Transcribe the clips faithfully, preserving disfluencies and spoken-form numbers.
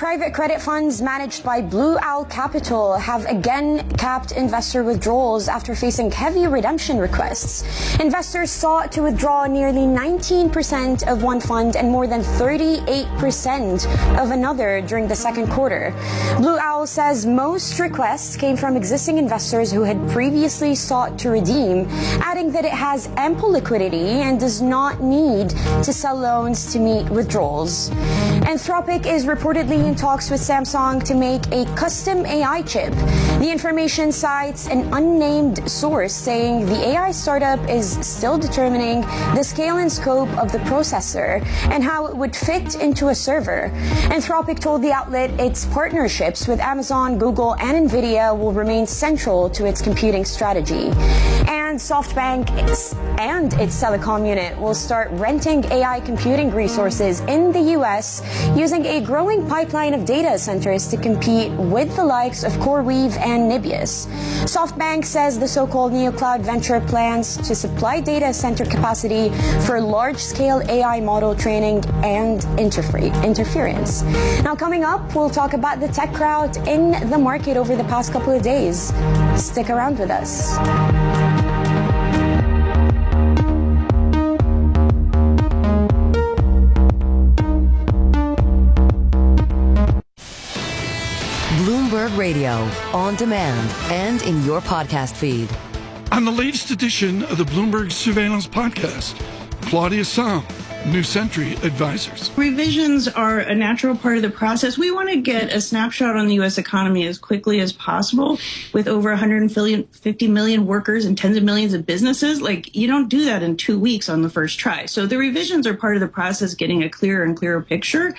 private credit funds managed by Blue Owl Capital have again capped investor withdrawals after facing heavy redemption requests. Investors sought to withdraw nearly nineteen percent of one fund and more than thirty-eight percent of another during the second quarter. Blue Owl says most requests came from existing investors who had previously sought to redeem, adding that it has ample liquidity and does not need to sell loans to meet withdrawals. Anthropic is reportedly in talks with Samsung to make a custom A I chip. The information cites an unnamed source saying the A I startup is still determining the scale and scope of the processor and how it would fit into a server. Anthropic told the outlet its partnerships with Amazon, Google, and NVIDIA will remain central to its computing strategy. And SoftBank and its telecom unit will start renting A I computing resources in the U S using a growing pipeline of data centers to compete with the likes of CoreWeave and Nibius. SoftBank says the so-called NeoCloud venture plans to supply data center capacity for large-scale A I model training and interfer- interference. Now, coming up, we'll talk about the tech crowd in the market over the past couple of days. Stick around with us. Bloomberg Radio, on demand and in your podcast feed. On the latest edition of the Bloomberg Surveillance Podcast, Claudia Sahm, New Century Advisors. Revisions are a natural part of the process. We want to get a snapshot on the U S economy as quickly as possible with over one hundred fifty million workers and tens of millions of businesses. Like, you don't do that in two weeks on the first try. So the revisions are part of the process, getting a clearer and clearer picture.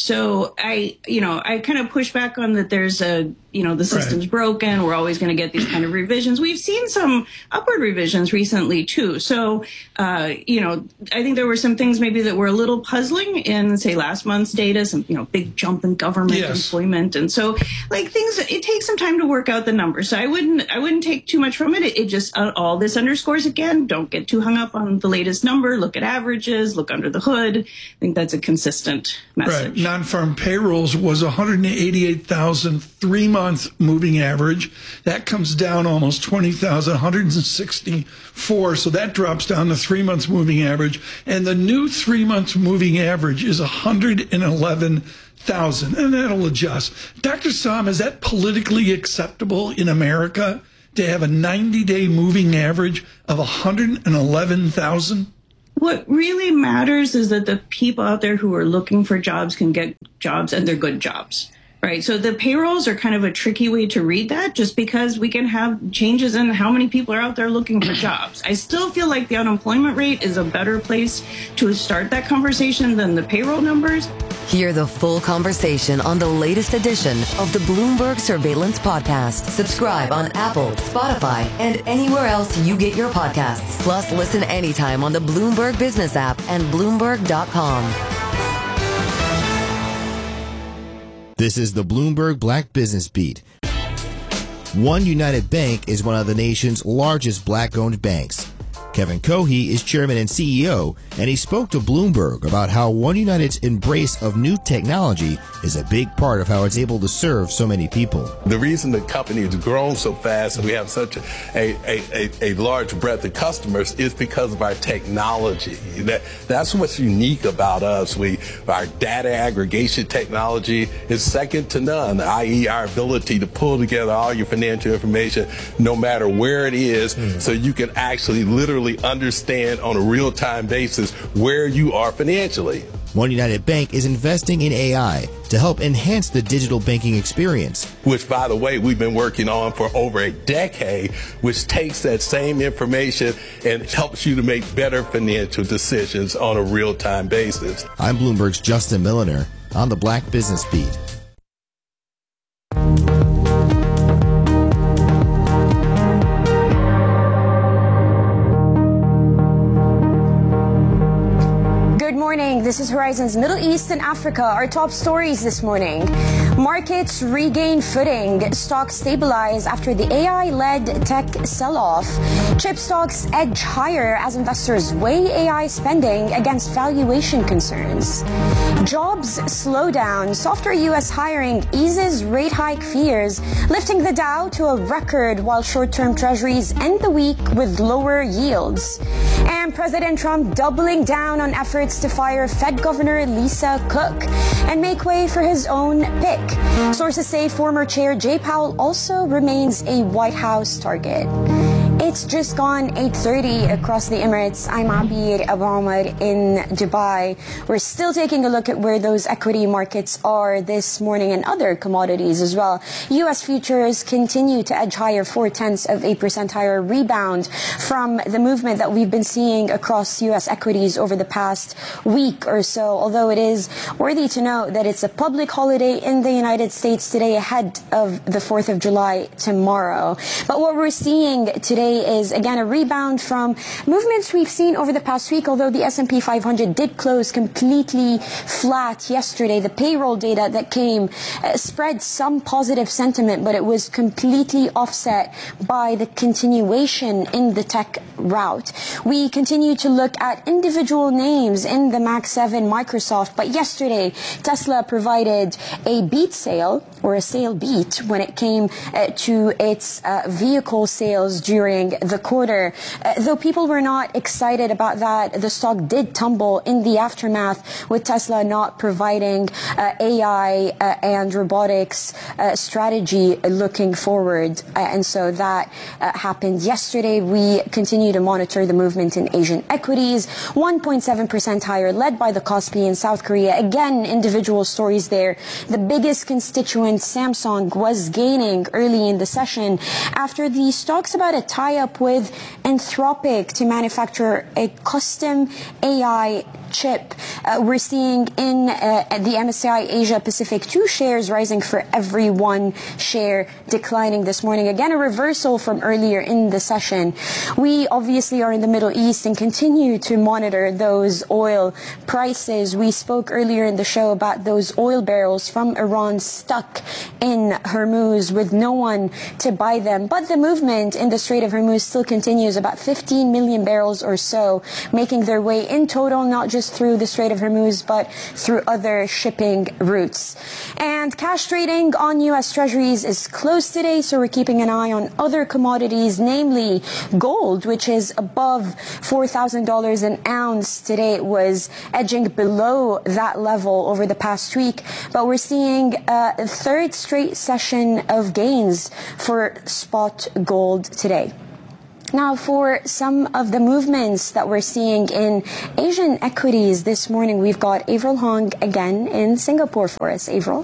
So I, you know, I kind of push back on that there's a, you know, the system's right. broken. We're always going to get these kind of revisions. We've seen some upward revisions recently, too. So, uh, you know, I think there were some things maybe that were a little puzzling in, say, last month's data, some, you know, big jump in government yes. employment. And so, like, things, it takes some time to work out the numbers. So I wouldn't, I wouldn't take too much from it. It, it just, uh, all this underscores, again, don't get too hung up on the latest number. Look at averages, look under the hood. I think that's a consistent message. Right. Non-farm payrolls was one hundred eighty-eight thousand three-month moving average. That comes down almost twenty thousand, one hundred sixty-four. So that drops down to three months moving average. And the new three months moving average is one hundred eleven thousand. And that'll adjust. Doctor Sahm, is that politically acceptable in America to have a ninety-day moving average of one hundred eleven thousand? What really matters is that the people out there who are looking for jobs can get jobs, and they're good jobs. Right. So the payrolls are kind of a tricky way to read that, just because we can have changes in how many people are out there looking for jobs. I still feel like the unemployment rate is a better place to start that conversation than the payroll numbers. Hear the full conversation on the latest edition of the Bloomberg Surveillance Podcast. Subscribe on Apple, Spotify, and anywhere else you get your podcasts. Plus, listen anytime on the Bloomberg Business app and Bloomberg dot com. This is the Bloomberg Black Business Beat. One United Bank is one of the nation's largest black-owned banks. Kevin Cohey is chairman and C E O, and he spoke to Bloomberg about how One United's embrace of new technology is a big part of how it's able to serve so many people. The reason the company has grown so fast and we have such a, a, a, a large breadth of customers is because of our technology. That, that's what's unique about us. We, our data aggregation technology is second to none, that is our ability to pull together all your financial information no matter where it is, mm. so you can actually literally understand on a real-time basis where you are financially. One United Bank is investing in A I to help enhance the digital banking experience. Which, by the way, we've been working on for over a decade, which takes that same information and helps you to make better financial decisions on a real-time basis. I'm Bloomberg's Justin Milliner on the Black Business Beat. This is Horizon's Middle East and Africa. Our top stories this morning. Markets regain footing. Stocks stabilize after the A I-led tech sell-off. Chip stocks edge higher as investors weigh A I spending against valuation concerns. Jobs slow down. Softer U S hiring eases rate hike fears, lifting the Dow to a record while short-term treasuries end the week with lower yields. And President Trump doubling down on efforts to fire Fed Governor Lisa Cook and make way for his own pick. Sources say former Chair Jay Powell also remains a White House target. It's just gone eight thirty across the Emirates. I'm Abir Abu Omar in Dubai. We're still taking a look at where those equity markets are this morning and other commodities as well. U S futures continue to edge higher, four-tenths of a percent higher, rebound from the movement that we've been seeing across U S equities over the past week or so, although it is worthy to note that it's a public holiday in the United States today ahead of the fourth of July tomorrow. But what we're seeing today is again a rebound from movements we've seen over the past week, although the S and P five hundred did close completely flat yesterday. The payroll data that came uh, spread some positive sentiment, but it was completely offset by the continuation in the tech route. We continue to look at individual names in the Mac seven Microsoft, but yesterday Tesla provided a beat sale or a sale beat when it came uh, to its uh, vehicle sales during the quarter. Uh, though people were not excited about that, the stock did tumble in the aftermath, with Tesla not providing uh, A I uh, and robotics uh, strategy looking forward. Uh, and so that uh, happened yesterday. We continue to monitor the movement in Asian equities, one point seven percent higher, led by the Kospi in South Korea. Again, individual stories there. The biggest constituent, Samsung, was gaining early in the session after the stocks about a tie-up with Anthropic to manufacture a custom A I chip. Uh, we're seeing in uh, the M S C I Asia Pacific two shares rising for every one share declining this morning. Again, a reversal from earlier in the session. We obviously are in the Middle East and continue to monitor those oil prices. We spoke earlier in the show about those oil barrels from Iran stuck in Hormuz with no one to buy them. But the movement in the Strait of Hormuz still continues, about fifteen million barrels or so making their way in total, not just through the Strait of Hormuz, but through other shipping routes. And cash trading on U S Treasuries is closed today, so we're keeping an eye on other commodities, namely gold, which is above four thousand dollars an ounce. Today it was edging below that level over the past week, but we're seeing a third straight session of gains for spot gold today. Now, for some of the movements that we're seeing in Asian equities this morning, we've got Avril Hong again in Singapore for us. Avril?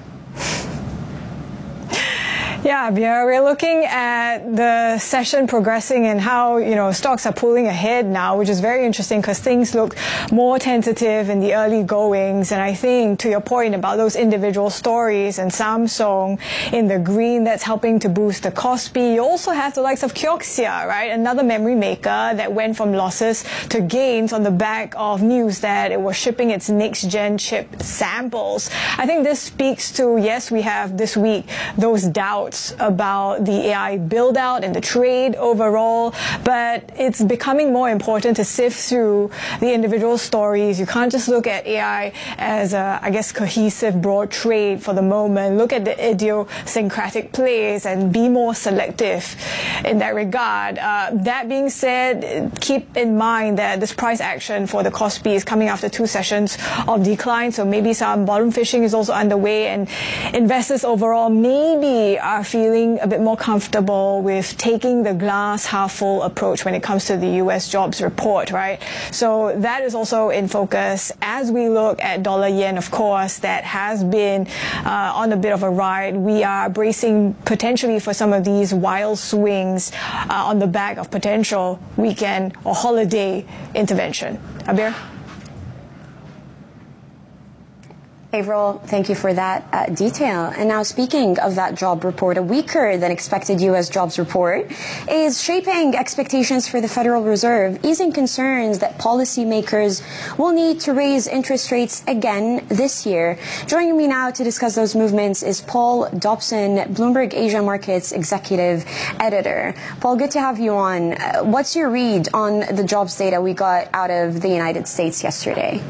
Yeah, Bia, we're looking at the session progressing and how, you know, stocks are pulling ahead now, which is very interesting because things look more tentative in the early goings. And I think, to your point about those individual stories and Samsung in the green, that's helping to boost the Kospi. You also have the likes of Kioxia, right? Another memory maker that went from losses to gains on the back of news that it was shipping its next-gen chip samples. I think this speaks to, yes, we have this week those doubts about the A I build out and the trade overall, but it's becoming more important to sift through the individual stories. You can't just look at A I as a, I guess, cohesive broad trade for the moment. Look at the idiosyncratic plays and be more selective in that regard. Uh, that being said, keep in mind that this price action for the Kospi is coming after two sessions of decline, so maybe some bottom fishing is also underway, and investors overall maybe are feeling a bit more comfortable with taking the glass half full approach when it comes to the U S jobs report, right? So that is also in focus as we look at dollar yen, of course, that has been uh, on a bit of a ride. We are bracing potentially for some of these wild swings uh, on the back of potential weekend or holiday intervention. Abir? Averill, thank you for that uh, detail. And now, speaking of that job report, a weaker than expected U S jobs report is shaping expectations for the Federal Reserve, easing concerns that policymakers will need to raise interest rates again this year. Joining me now to discuss those movements is Paul Dobson, Bloomberg Asia Markets Executive Editor. Paul, good to have you on. Uh, what's your read on the jobs data we got out of the United States yesterday?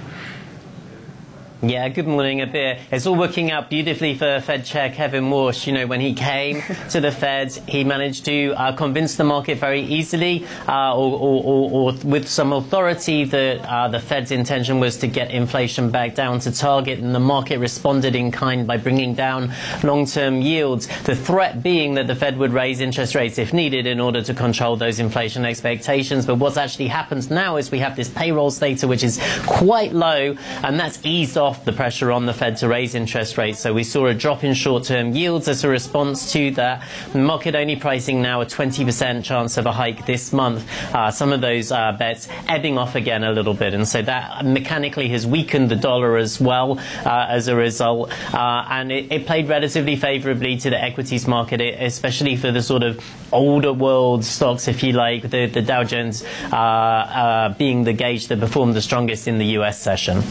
Yeah, good morning, Abir. It's all working out beautifully for Fed Chair Kevin Warsh. You know, when he came to the Fed, he managed to uh, convince the market very easily uh, or, or, or, or with some authority that uh, the Fed's intention was to get inflation back down to target, and the market responded in kind by bringing down long-term yields. The threat being that the Fed would raise interest rates if needed in order to control those inflation expectations. But what's actually happened now is we have this payrolls data, which is quite low, and that's eased off the pressure on the Fed to raise interest rates. So we saw a drop in short-term yields as a response to that. The market only pricing now a twenty percent chance of a hike this month. Uh, some of those uh, bets ebbing off again a little bit. And so that mechanically has weakened the dollar as well uh, as a result. Uh, and it, it played relatively favorably to the equities market, especially for the sort of older world stocks, if you like, the, the Dow Jones uh, uh, being the gauge that performed the strongest in the U S session.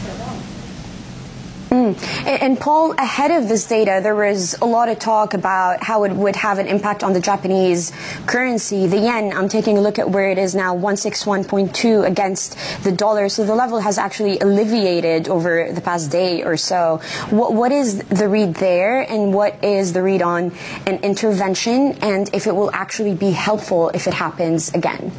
Mm. And, and Paul, ahead of this data, there was a lot of talk about how it would have an impact on the Japanese currency. The yen, I'm taking a look at where it is now, one sixty-one point two against the dollar. So the level has actually alleviated over the past day or so. What, what is the read there, and what is the read on an intervention, and if it will actually be helpful if it happens again?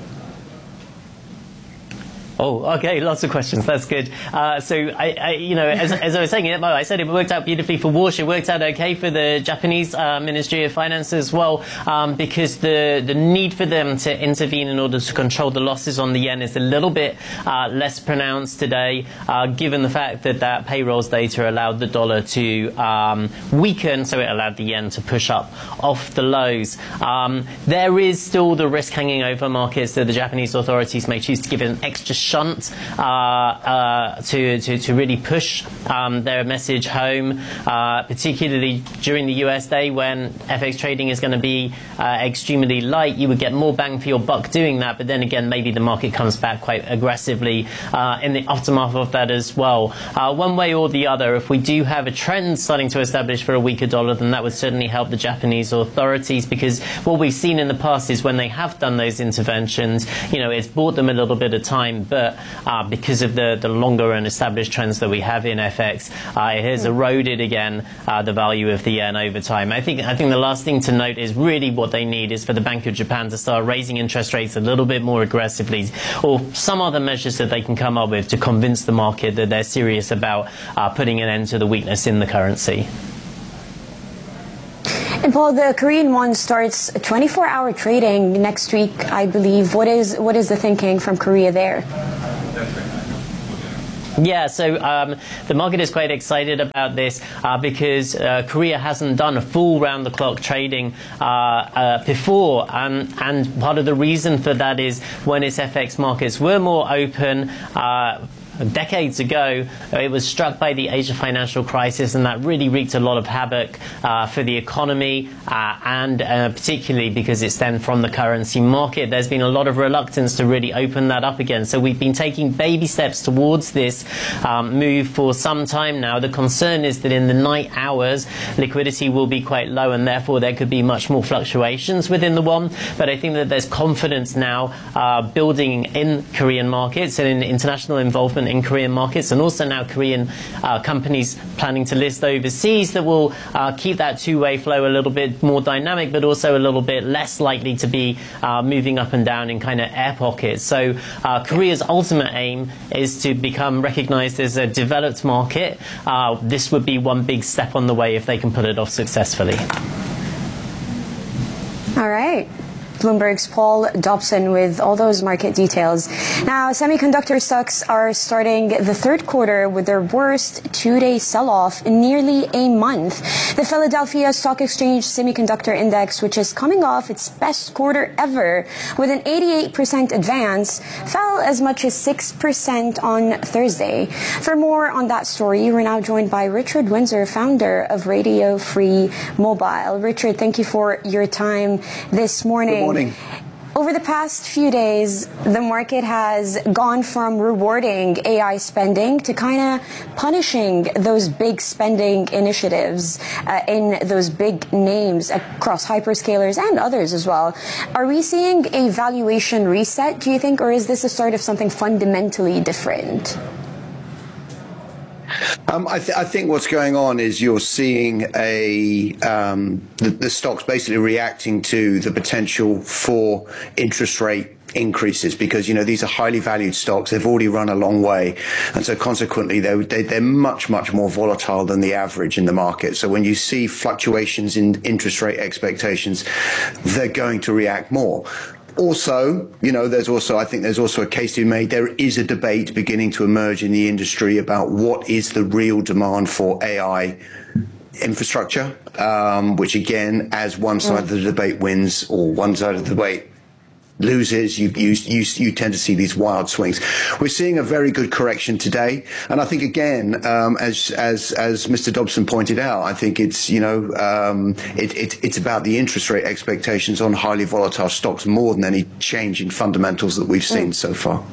Oh, okay, lots of questions. That's good. Uh, so, I, I, you know, as, as I was saying, I said it worked out beautifully for Warsh. It worked out okay for the Japanese uh, Ministry of Finance as well, um, because the, the need for them to intervene in order to control the losses on the yen is a little bit uh, less pronounced today, uh, given the fact that that payrolls data allowed the dollar to um, weaken, so it allowed the yen to push up off the lows. Um, there is still the risk hanging over markets that the Japanese authorities may choose to give an extra shunt uh, uh, to, to, to really push um, their message home, uh, particularly during the U S day when F X trading is going to be uh, extremely light. You would get more bang for your buck doing that, but then again, maybe the market comes back quite aggressively uh, in the aftermath of that as well. Uh, one way or the other, if we do have a trend starting to establish for a weaker dollar, then that would certainly help the Japanese authorities, because what we've seen in the past is when they have done those interventions, you know, it's bought them a little bit of time, but uh, because of the, the longer and established trends that we have in F X, uh, it has eroded again uh, the value of the yen over time. I think I think the last thing to note is really what they need is for the Bank of Japan to start raising interest rates a little bit more aggressively, or some other measures that they can come up with to convince the market that they're serious about uh, putting an end to the weakness in the currency. And Paul, the Korean won starts twenty-four hour trading next week, I believe. What is what is the thinking from Korea there? Yeah, so um, the market is quite excited about this uh, because uh, Korea hasn't done a full round-the-clock trading uh, uh, before, um, and part of the reason for that is when its F X markets were more open, uh, decades ago, it was struck by the Asia financial crisis, and that really wreaked a lot of havoc uh, for the economy, uh, and uh, particularly because it stemmed from the currency market. There's been a lot of reluctance to really open that up again. So we've been taking baby steps towards this um, move for some time now. The concern is that in the night hours, liquidity will be quite low, and therefore there could be much more fluctuations within the won. But I think that there's confidence now uh, building in Korean markets and in international involvement in Korean markets, and also now Korean uh, companies planning to list overseas, that will uh, keep that two-way flow a little bit more dynamic, but also a little bit less likely to be uh, moving up and down in kind of air pockets. So uh, Korea's ultimate aim is to become recognized as a developed market. Uh, this would be one big step on the way if they can pull it off successfully. All right. Bloomberg's Paul Dobson with all those market details. Now, semiconductor stocks are starting the third quarter with their worst two-day sell-off in nearly a month. The Philadelphia Stock Exchange Semiconductor Index, which is coming off its best quarter ever with an eighty-eight percent advance, fell as much as six percent on Thursday. For more on that story, we're now joined by Richard Windsor, founder of Radio Free Mobile. Richard, thank you for your time this morning. Good morning. Over the past few days, the market has gone from rewarding A I spending to kind of punishing those big spending initiatives uh, in those big names across hyperscalers and others as well. Are we seeing a valuation reset, do you think, or is this the start of something fundamentally different? Um, I, th- I think what's going on is you're seeing a um, the, the stocks basically reacting to the potential for interest rate increases, because you know these are highly valued stocks. They've already run a long way, and so consequently they're, they, they're much much more volatile than the average in the market. So when you see fluctuations in interest rate expectations, they're going to react more. Also, you know, there's also, I think there's also a case to be made. There is a debate beginning to emerge in the industry about what is the real demand for A I infrastructure, um, which again, as one side of the debate wins or one side of the debate loses, you, you, you, you tend to see these wild swings. We're seeing a very good correction today. And I think, again, um, as, as, as Mister Dobson pointed out, I think it's, you know, um, it, it, it's about the interest rate expectations on highly volatile stocks more than any change in fundamentals that we've seen mm. so far.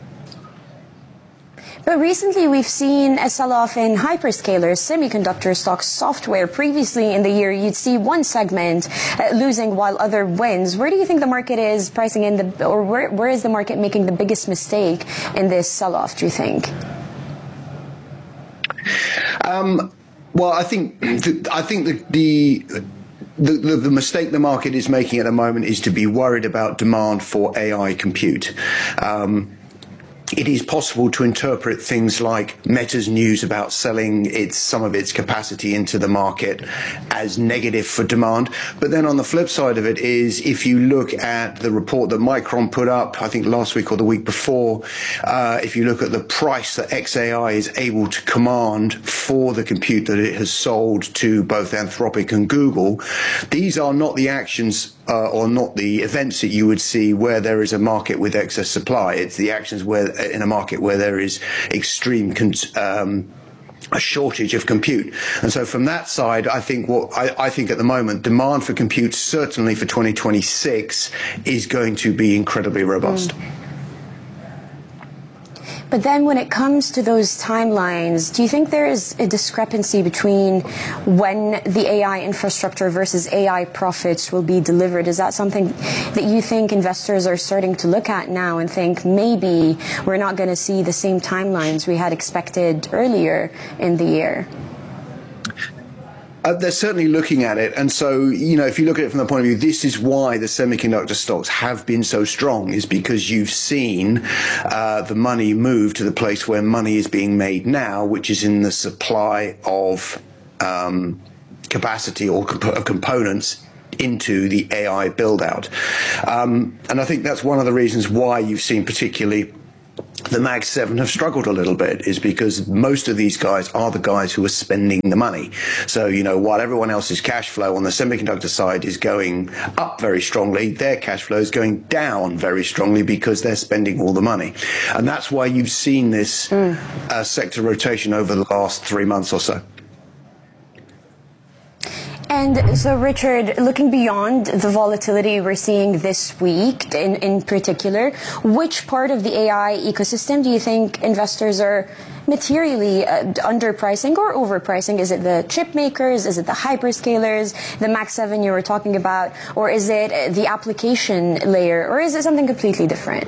But recently we've seen a sell-off in hyperscalers, semiconductor stocks, software. Previously in the year, you'd see one segment uh, losing while other wins. Where do you think the market is pricing in the, or where, where is the market making the biggest mistake in this sell-off, do you think? Um, well, I think, th- I think the, the The, the, the mistake the market is making at the moment is to be worried about demand for A I compute. Um, It is possible to interpret things like Meta's news about selling its some of its capacity into the market as negative for demand. But then on the flip side of it is, if you look at the report that Micron put up, I think last week or the week before, uh, if you look at the price that X A I is able to command for the compute that it has sold to both Anthropic and Google, these are not the actions Uh, or not the events that you would see where there is a market with excess supply. It's the actions where in a market where there is extreme con- um, a shortage of compute. And so from that side, I think what I, I think at the moment, demand for compute, certainly for twenty twenty-six, is going to be incredibly robust. Mm. But then when it comes to those timelines, do you think there is a discrepancy between when the A I infrastructure versus A I profits will be delivered? Is that something that you think investors are starting to look at now and think maybe we're not going to see the same timelines we had expected earlier in the year? Uh, they're certainly looking at it. And so, you know, if you look at it from the point of view, this is why the semiconductor stocks have been so strong, is because you've seen uh, the money move to the place where money is being made now, which is in the supply of um, capacity or comp- components into the A I build-out. Um, and I think that's one of the reasons why you've seen particularly the Mag seven have struggled a little bit, is because most of these guys are the guys who are spending the money. So, you know, while everyone else's cash flow on the semiconductor side is going up very strongly, their cash flow is going down very strongly because they're spending all the money. And that's why you've seen this mm. uh, sector rotation over the last three months or so. And so, Richard, looking beyond the volatility we're seeing this week in, in particular, which part of the A I ecosystem do you think investors are materially uh, underpricing or overpricing? Is it the chip makers? Is it the hyperscalers, the Mag seven you were talking about? Or is it the application layer? Or is it something completely different?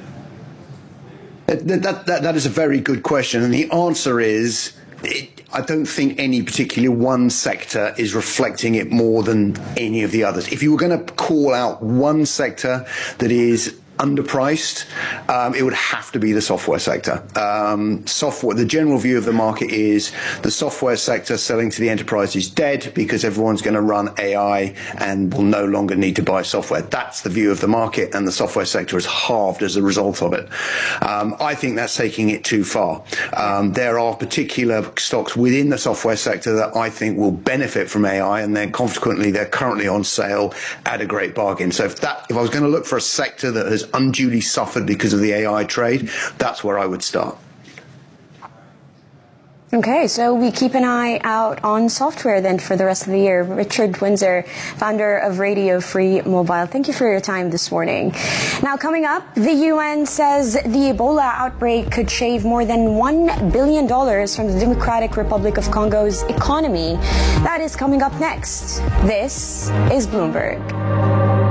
That, that, that, that is a very good question. And the answer is, it, I don't think any particular one sector is reflecting it more than any of the others. If you were going to call out one sector that is underpriced, um, it would have to be the software sector. Um, software, the general view of the market is the software sector selling to the enterprise is dead because everyone's going to run A I and will no longer need to buy software. That's the view of the market, and the software sector has halved as a result of it. Um, I think that's taking it too far. Um, there are particular stocks within the software sector that I think will benefit from A I, and then consequently they're currently on sale at a great bargain. So if that, if I was going to look for a sector that has unduly suffered because of the A I trade, that's where I would start. Okay, so we keep an eye out on software then for the rest of the year. Richard Windsor, founder of Radio Free Mobile, thank you for your time this morning. Now coming up, the U N says the Ebola outbreak could shave more than one billion dollars from the Democratic Republic of Congo's economy. That is coming up next. This is Bloomberg.